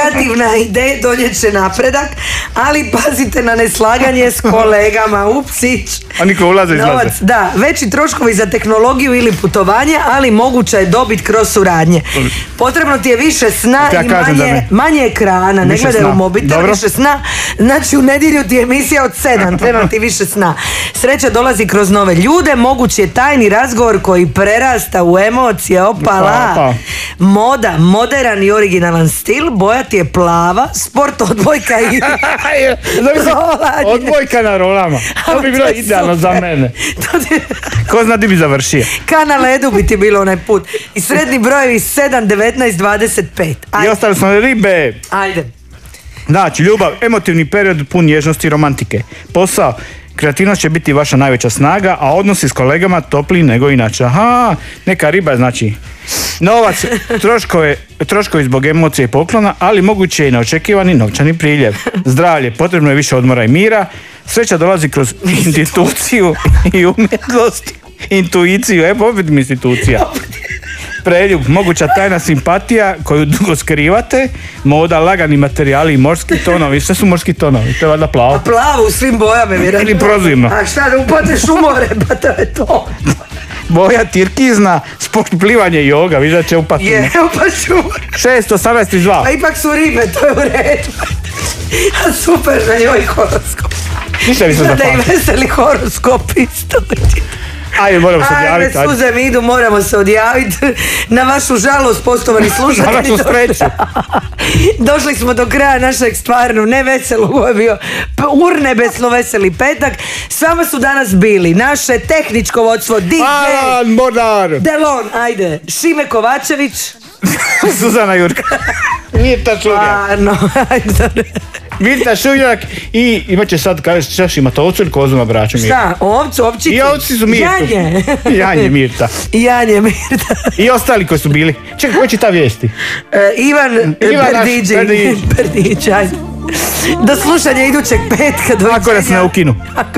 Kreativna ideja donijet će napredak, ali pazite na neslaganje s kolegama, upsić. A niko ulaze izlaze. Da, veći troškovi za tehnologiju ili putovanje, ali moguća je dobit kroz suradnje. Potrebno ti je više sna i manje ekrana, ne gledaj u mobitel, više sna. Znači u nedjelju ti je emisija od 7, treba ti više sna. Sreća dolazi kroz nove ljude, mogući je tajni razgovor koji prerasta u emocije, opala. Moda, moderan i originalan stil, boja ti je plava, sport, odbojka i odbojka na rolama. To bi bilo idealno za mene. Ko zna di bi završio? Na ledu bi ti bilo onaj put. I srednji brojevi 7, 19, 25. I ostali smo ribe. Ajde. Znači, ljubav, emotivni period pun nježnosti i romantike. Posao, kreativnost će biti vaša najveća snaga, a odnosi s kolegama topliji nego inače. Aha, neka riba znači. Novac, troškovi zbog emocije i poklona, ali moguće je i neočekivani novčani priljev. Zdravlje, potrebno je više odmora i mira. Sreća dolazi kroz instituciju i umjetnost. Intuiciju, opet mi institucija. Preljub, moguća tajna simpatija koju dugo skrivate. Moda, lagani materijali i morski tonovi. Sve su morski tonovi, to je valjda plavo. A plavo u svim bojama vjerojatno. Ili prozirno. A šta da upadneš u more, pa to je to. Boja tirkizna, sport, plivanje i joga, viš da će upati. Je, upaću. 6, 18, 32. A ipak su ribe, to je u redu. A super na njoj horoskop. Ništa mi se zapamati. Da i veseli horoskop isto. Ajde, moramo se odjaviti. Ajde, suze mi idu, moramo se odjaviti. Na vašu žalost, poštovani slušatelji. Na vašu sreću. Došli smo do kraja našeg stvarno neveselog, ovo je bio urnebesno veseli petak. S vama su danas bili naše tehničko vodstvo DJ Alan Bodnar, Delon, ajde, Šime Kovačević, Suzana Jurka, Mirta Šunjak. Mirta Šunjak i imat će sad, kažeš, imate ovcu ili kozu na braću Mirta? Šta, ovcu, ovčicu? I ovci su Mirtu. Janje. Janje Mirta. Janje Mirta. I ostali koji su bili. Čekaj, koji će ta vijesti? Ivan Perdić, ajde. Do slušanja idućeg petka. Ako nas ne ukinu.